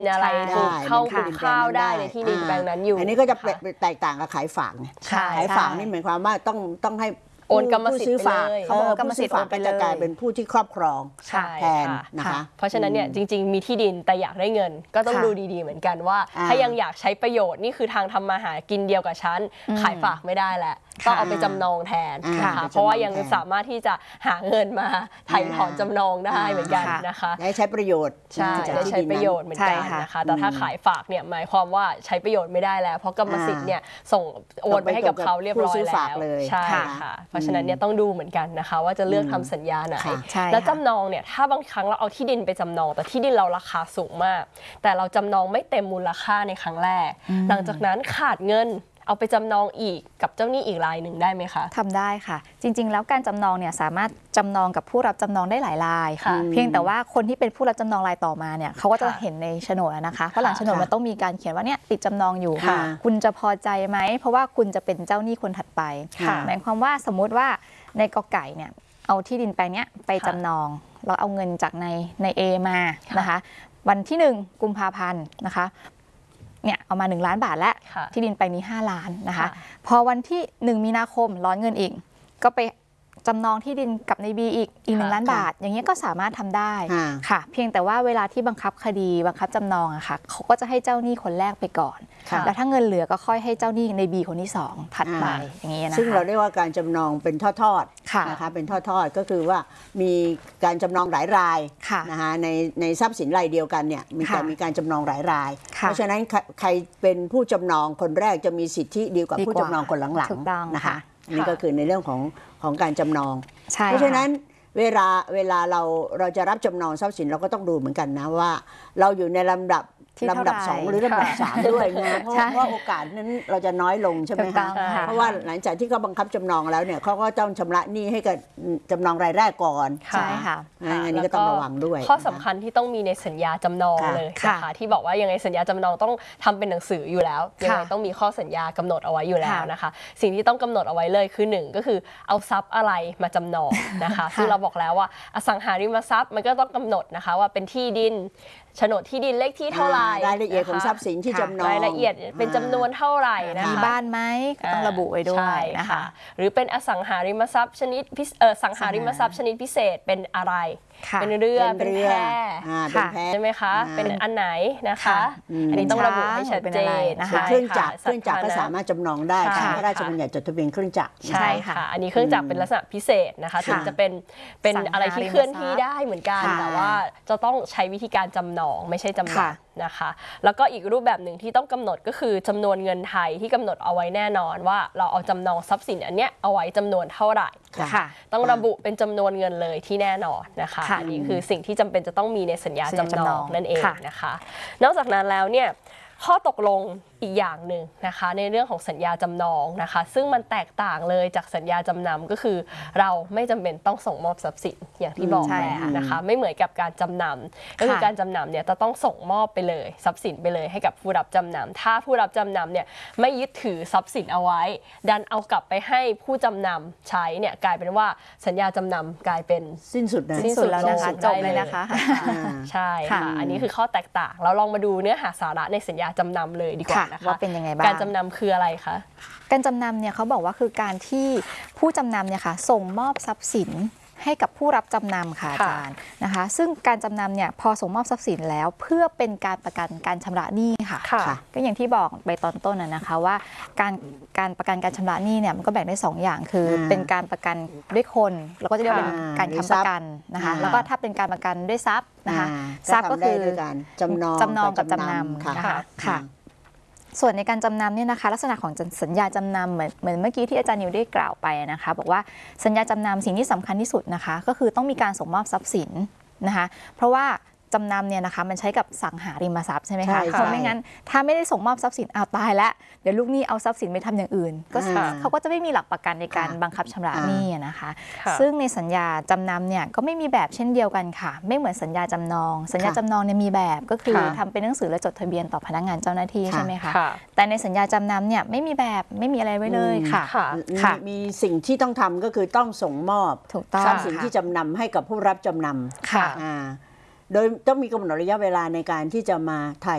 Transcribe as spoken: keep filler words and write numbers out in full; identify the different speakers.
Speaker 1: อะไรปลูกเข้าปลูกข้าวได้ในที่ดินแปลงนั้นอยู่
Speaker 2: อันนี้ก็จะแตกต่างกับขายฝากไงขายฝากนี่หมายความว่าต้องต้องให้
Speaker 1: โอนกรรมสิทธิ์ไปเลย
Speaker 2: เขาบอกกรรมสิทธิ์ก็จะกลายเป็นผู้ที่ครอบครองแทนนะคะ
Speaker 1: เพราะฉะนั้นเนี่ยจริงๆมีที่ดินแต่อยากได้เงินก็ต้องดูดีๆเหมือนกันว่าถ้ายังอยากใช้ประโยชน์นี่คือทางทำมาหากินเดียวกับฉันขายฝากไม่ได้แหละต้องเอาไปจำนองแทนนะคะเพราะว่ายังสามารถที่จะหาเงินมาถ่ายถอนจำนองได้เหมือนกันนะคะ
Speaker 2: ได้ใช้ประโยชน์
Speaker 1: ใช่ได้ใช้ประโยชน์เหมือนกันนะคะแต่ถ้าขายฝากเนี่ยหมายความว่าใช้ประโยชน์ไม่ได้แล้วเพราะกรรมสิทธิ์เนี่ยส่งโอนไปให้กับเขาเรียบร้อยแล้วใช่ค่ะเพราะฉะนั้นเนี่ยต้องดูเหมือนกันนะคะว่าจะเลือกทำสัญญาไหนแล้วจำนองเนี่ยถ้าบางครั้งเราเอาที่ดินไปจำนองแต่ที่ดินเราราคาสูงมากแต่เราจำนองไม่เต็มมูลค่าในครั้งแรกหลังจากนั้นขาดเงินเอาไปจำนองอีกกับเจ้าหนี้อีกรายหนึ่งได้ไหมคะ
Speaker 3: ทำได้ค่ะจริงๆแล้วการจำนองเนี่ยสามารถจำนองกับผู้รับจำนองได้หลายรายเพียงแต่ว่าคนที่เป็นผู้รับจำนองรายต่อมาเนี่ยเขาก็จะเห็นในโฉนดนะคะเพราะหลังโฉนดมันต้องมีการเขียนว่าเนี่ยติดจำนองอยู่คุณจะพอใจไหมเพราะว่าคุณจะเป็นเจ้าหนี้คนถัดไปหมายความว่าสมมุติว่าในกอไก่เนี่ยเอาที่ดินแปลงนี้ไปจำนองเราเอาเงินจากในใน A มานะคะวันที่หนึ่งกุมภาพันธ์นะคะเนี่ยเอามาหนึ่งล้านบาทแล้วที่ดินแปลงนี้ห้าล้านนะคะพอวันที่หนึ่งมีนาคมร้อนเงินอีกก็ไปจำนองที่ดินกับในบีอีกอีกหนึ่งล้านบาทอย่างเงี้ยก็สามารถทำได้ค่ะเพียงแต่ว่าเวลาที่บังคับคดีบังคับจำนองอะค่ะเขาก็จะให้เจ้าหนี้คนแรกไปก่อนแล้วถ้าเงินเหลือก็ค่อยให้เจ้าหนี้ในบีคนที่สองถัดไปอย่างเงี้ยนะคะ
Speaker 2: ซึ่งเราเรียกว่าการจำนองเป็นทอดๆนะคะเป็นทอดๆก็คือว่ามีการจำนองหลายรายนะคะในในทรัพย์สินรายเดียวกันเนี่ยมีการมีการจำนองหลายรายเพราะฉะนั้นใครเป็นผู้จำนองคนแรกจะมีสิทธิดีกว่าผู้จำนองคนหลังๆนะคะนี่ก็คือในเรื่องของของการจำนองเพราะฉะนั้นเวลาเวลาเราเราจะรับจำนองทรัพย์สินเราก็ต้องดูเหมือนกันนะว่าเราอยู่ในลำดับลำดับสองหรือลำดับสามด้วยนะเพราะว่าโอกาสนั้นเราจะน้อยลงใช่ไหมคะเพราะว่าหลังจากที่เขาบังคับจำนองแล้วเนี่ยเขาก็ต้องชำระหนี้ให้กับจำนองรายแรกก่อน
Speaker 3: ใช่ค่ะ
Speaker 2: อันนี้ก็ต้องระวังด้วย
Speaker 1: ข้อสำคัญที่ต้องมีในสัญญาจำนองเลยนะคะที่บอกว่ายังไงสัญญาจำนองต้องทำเป็นหนังสืออยู่แล้วยังไงต้องมีข้อสัญญากำหนดเอาไว้อยู่แล้วนะคะสิ่งที่ต้องกำหนดเอาไว้เลยคือหนึ่งก็คือเอาทรัพย์อะไรมาจำนองนะคะซึ่งเราบอกแล้วว่าอสังหาริมทรัพย์มันก็ต้องกำหนดนะคะว่าเป็นที่ดินโฉนดที่ดินเลขที่เท่าไหร่
Speaker 2: รายละเอียดของทรัพย์สินที่จำนอง
Speaker 1: รายละเอียดเป็นจำนวนเท่าไหร่นะคะ
Speaker 3: มีบ้านไหมต้องระบุไว้ด้วยนะคะ
Speaker 1: หรือเป็นอสังหาริมทรัพย์ชนิดเออสังหาริมทรัพย์ชนิดพิเศษเป็นอะไรเป็นเรือเป็นแพใช่ไหมคะเป็นอันไหนนะคะอันนี้ต้องระบุให้ชัดเจน
Speaker 2: นะคะเครื่องจักรเครื่องจักรก็สามารถจำนองได้ตามพระราชบัญญัติจดทะเบียนเครื่องจักร
Speaker 1: ใช่ค่ะอันนี้เครื่องจักรเป็นลักษณะพิเศษนะคะถึงจะเป็นเป็นอะไรที่เคลื่อนที่ได้เหมือนกันแต่ว่าจะต้องใช้วิธีการจำนองไม่ใช่จำนองนะคะแล้วก็อีกรูปแบบหนึ่งที่ต้องกำหนดก็คือจำนวนเงินไทยที่กำหนดเอาไว้แน่นอนว่าเราเอาจำนองทรัพย์สินอันเนี้ยเอาไว้จำนวนเท่าไหร่ต้องระบุเป็นจำนวนเงินเลยที่แน่นอนนะคะอันนี้คือสิ่งที่จำเป็นจะต้องมีในสัญญาจำนองนั่นเองนะคะนอกจากนั้นแล้วเนี่ยข้อตกลงอีกอย่างหนึ่งนะคะในเรื่องของสัญญาจำนองนะคะซึ่งมันแตกต่างเลยจากสัญญาจำนำก็คือเราไม่จำเป็นต้องส่งมอบทรัพย์สินอย่างที่บอกแล้วนะคะไม่เหมือนกับการจำนำก็คือการจำนำเนี่ยจะต้องส่งมอบไปเลยทรัพย์สินไปเลยให้กับผู้รับจำนำถ้าผู้รับจำนำเนี่ยไม่ยึดถือทรัพย์สินเอาไว้ดันเอากลับไปให้ผู้จำนำใช้เนี่ยกลายเป็นว่าสัญญาจำนำกลายเป็น
Speaker 2: สิ้นสุด
Speaker 3: สิ้นสุดแล้วนะคะจบเลยนะคะ
Speaker 1: ใช่ค่ะอันนี้คือข้อแตกต่างเราลองมาดูเนื้อหาสาระในสัญญาจำนำเลยดีกว่า
Speaker 3: ว่าเป็นยังไงบ้าง
Speaker 1: การจำนำคืออะไรคะ
Speaker 3: การจำนำเนี่ยเขาบอกว่าคือการที่ผู้จำนำเนี่ยค่ะส่งมอบทรัพย์สินให้กับผู้รับจำนำค่ะอาจารย์นะคะซึ่งการจำนำเนี่ยพอส่งมอบทรัพย์สินแล้วเพื่อเป็นการประกันการชำระหนี้ค่ะก็อย่างที่บอกไปตอนต้นนะคะว่าการการประกันการชำระหนี้เนี่ยมันก็แบ่งได้สองอย่างคือเป็นการประกันด้วยคนแล้วก็จะเรียกเป็นการค้ำประกันนะคะแล้วก็ถ้าเป็นการประกันด้วยทรัพย์นะคะทรัพย์ก็คือ
Speaker 2: การจำนอง
Speaker 3: จำนองกับจำนำค่ะค่ะส่วนในการจำนำเนี่ยนะคะลักษณะของสัญญาจำนำเหมือนเหมือนเมื่อกี้ที่อาจารย์นิวได้กล่าวไปนะคะบอกว่าสัญญาจำนำสิ่งที่สำคัญที่สุดนะคะก็คือต้องมีการส่งมอบทรัพย์สินนะคะเพราะว่าจำนำเนี่ยนะคะมันใช้กับสังหาริมทรัพย์ใช่ไหมคะเพราะไม่งั้นถ้าไม่ได้ส่งมอบทรัพย์สินเอาตายแล้วเดี๋ยวลูกหนี้เอาทรัพย์สินไปทำอย่างอื่นก็เขาก็จะไม่มีหลักประกันในการบังคับชำระหนี้นะคะซึ่งในสัญญาจำนำเนี่ยก็ไม่มีแบบเช่นเดียวกันค่ะไม่เหมือนสัญญาจำนองสัญญาจำนองเนี่ยมีแบบก็คือทำเป็นหนังสือและจดทะเบียนต่อพนักงานเจ้าหน้าที่ใช่ไหมคะแต่ในสัญญาจำนำเนี่ยไม่มีแบบไม่มีอะไรไว้เลยค่ะ
Speaker 2: มีสิ่งที่ต้องทำก็คือต้องส่งมอบทรัพย์สินที่จำนำให้กับผู้รับจำนำโดยต้องมีกำหนดระยะเวลาในการที่จะมาถ่าย